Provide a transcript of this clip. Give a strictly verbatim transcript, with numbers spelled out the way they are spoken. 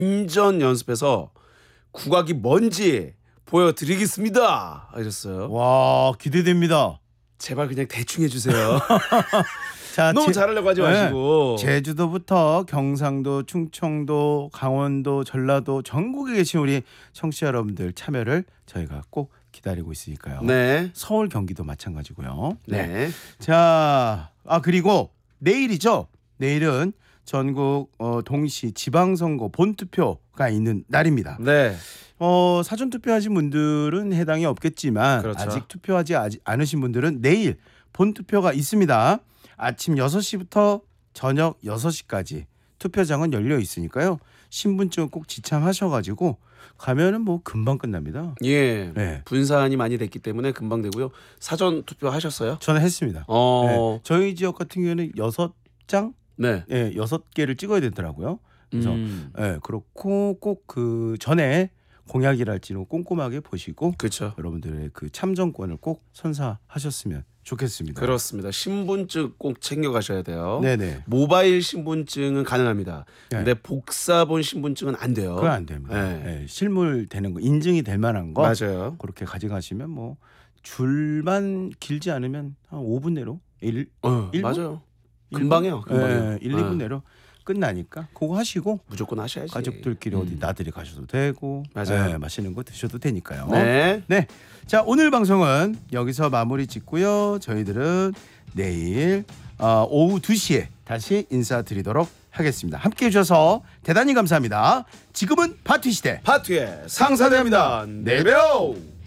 완전 연습해서 국악이 뭔지 보여드리겠습니다. 이랬어요. 와, 기대됩니다. 제발 그냥 대충 해주세요. 자, 너무 제, 잘하려고 하지 마시고. 네, 제주도부터 경상도, 충청도, 강원도, 전라도 전국에 계신 우리 청취자 여러분들 참여를 저희가 꼭 기다리고 있으니까요. 네. 서울, 경기도 마찬가지고요. 네. 네. 자, 아 그리고 내일이죠. 내일은 전국 어, 동시 지방선거 본투표가 있는 날입니다. 네. 어, 사전 투표하신 분들은 해당이 없겠지만 그렇죠. 아직 투표하지 아지, 않으신 분들은 내일 본투표가 있습니다. 아침 여섯 시부터 저녁 여섯 시까지 투표장은 열려 있으니까요. 신분증 꼭 지참하셔가지고 가면은 뭐 금방 끝납니다. 예. 네. 분산이 많이 됐기 때문에 금방 되고요. 사전 투표 하셨어요? 저는 했습니다. 어. 네. 저희 지역 같은 경우에는 여섯 장, 네. 예, 여섯 개를 찍어야 되더라고요. 그래서 음. 예, 그렇고 꼭 그 전에 공약이랄지는 꼼꼼하게 보시고 그렇죠. 여러분들의 그 참정권을 꼭 선사하셨으면 좋겠습니다. 그렇습니다. 신분증 꼭 챙겨 가셔야 돼요. 네네. 모바일 신분증은 가능합니다. 네. 근데 복사본 신분증은 안 돼요. 그건 안 됩니다. 네. 예, 실물 되는 거, 인증이 될 만한 거 맞아요. 그렇게 가져가시면 뭐 줄만 길지 않으면 한 오 분 내로 일, 어, 일 분? 맞아요. 일 분? 금방이요. 금방이요. 예, 일, 이 분 네. 내로 끝나니까 그거 하시고 무조건 하셔야지. 가족들끼리 어디 음. 나들이 가셔도 되고 맞아요. 예, 맛있는 거 드셔도 되니까요. 네. 네. 자, 오늘 방송은 여기서 마무리 짓고요. 저희들은 내일 어, 오후 두 시에 다시 인사드리도록 하겠습니다. 함께해 주셔서 대단히 감사합니다. 지금은 파티 시대 파티의 상사대입니다. 내배우.